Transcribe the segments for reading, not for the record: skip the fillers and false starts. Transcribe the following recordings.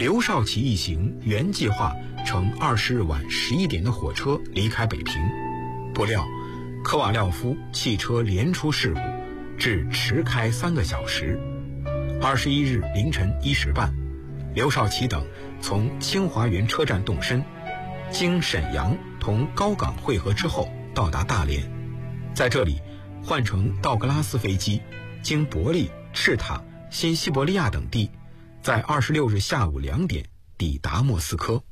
刘少奇一行原计划乘20日晚11点的火车离开北平，不料科瓦廖夫汽车连出事故，致迟开3个小时。21日凌晨1时半，刘少奇等从清华园车站动身，经沈阳同高岗会合之后到达大连，在这里换乘道格拉斯飞机，经伯利、赤塔、新西伯利亚等地，在26日下午2点抵达莫斯科。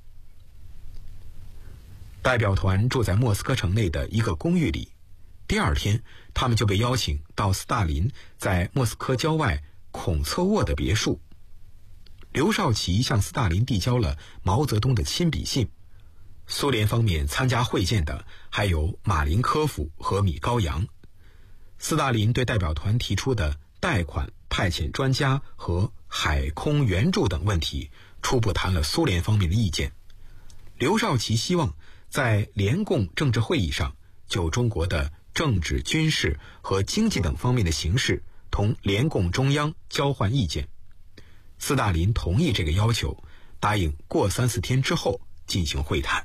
代表团住在莫斯科城内的一个公寓里，第二天他们就被邀请到斯大林在莫斯科郊外孔策沃的别墅。刘少奇向斯大林递交了毛泽东的亲笔信。苏联方面参加会见的还有马林科夫和米高扬。斯大林对代表团提出的贷款、派遣专家和海空援助等问题初步谈了苏联方面的意见。刘少奇希望在联共政治会议上就中国的政治、军事和经济等方面的形势同联共中央交换意见。斯大林同意这个要求，答应过3-4天之后进行会谈。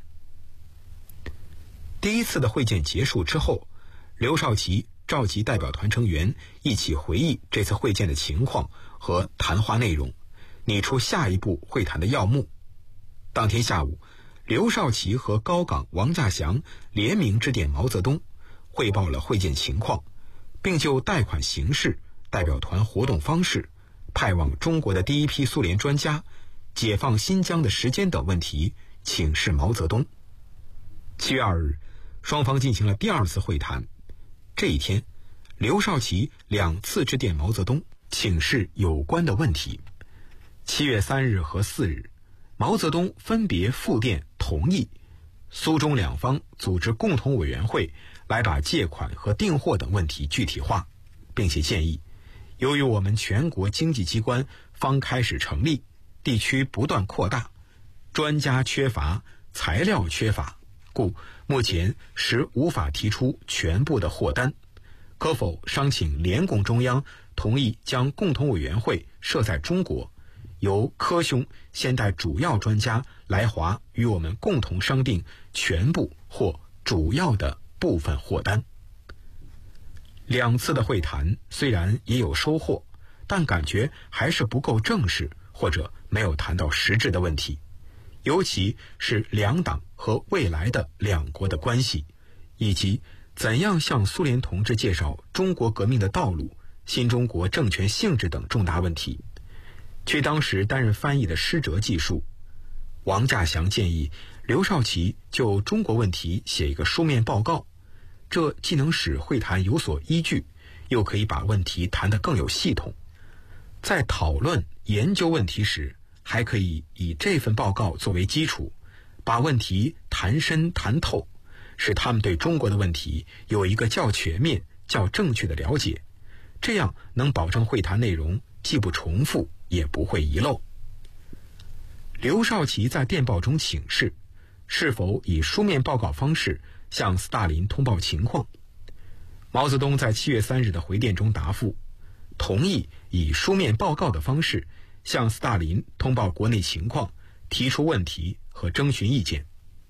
第一次的会见结束之后，刘少奇召集代表团成员一起回忆这次会见的情况和谈话内容，拟出下一步会谈的要目。当天下午，刘少奇和高岗、王稼祥联名致电毛泽东，汇报了会见情况，并就贷款形式、代表团活动方式、派往中国的第一批苏联专家、解放新疆的时间等问题请示毛泽东。7月2日，双方进行了第二次会谈。这一天，刘少奇2次致电毛泽东，请示有关的问题。7月3日和4日，毛泽东分别复电同意苏中两方组织共同委员会来把借款和订货等问题具体化，并且建议，由于我们全国经济机关方开始成立，地区不断扩大，专家缺乏，材料缺乏，故目前实无法提出全部的货单，可否商请联共中央同意将共同委员会设在中国，由柯兄先带主要专家来华与我们共同商定全部或主要的部分货单。2次的会谈虽然也有收获，但感觉还是不够正式，或者没有谈到实质的问题，尤其是两党和未来的两国的关系，以及怎样向苏联同志介绍中国革命的道路、新中国政权性质等重大问题。据当时担任翻译的施哲记述，王稼祥建议刘少奇就中国问题写一个书面报告，这既能使会谈有所依据，又可以把问题谈得更有系统。在讨论研究问题时，还可以以这份报告作为基础，把问题谈深谈透，使他们对中国的问题有一个较全面、较正确的了解，这样能保证会谈内容既不重复，也不会遗漏。刘少奇在电报中请示，是否以书面报告方式向斯大林通报情况。毛泽东在7月3日的回电中答复，同意以书面报告的方式向斯大林通报国内情况，提出问题和征询意见。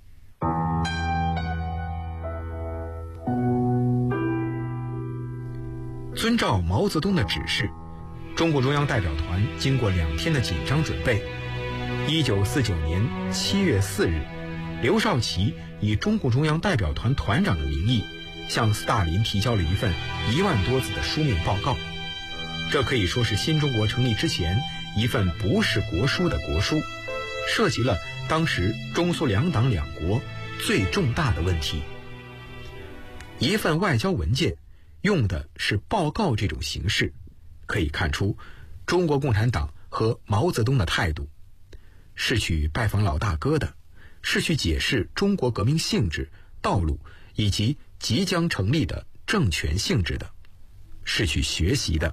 遵照毛泽东的指示，中共中央代表团经过2天的紧张准备，1949年7月4日，刘少奇以中共中央代表团团长的名义向斯大林提交了一份1万多字的书面报告。这可以说是新中国成立之前一份不是国书的国书，涉及了当时中苏两党两国最重大的问题。一份外交文件用的是报告这种形式，可以看出中国共产党和毛泽东的态度，是去拜访老大哥的，是去解释中国革命性质、道路以及即将成立的政权性质的，是去学习的。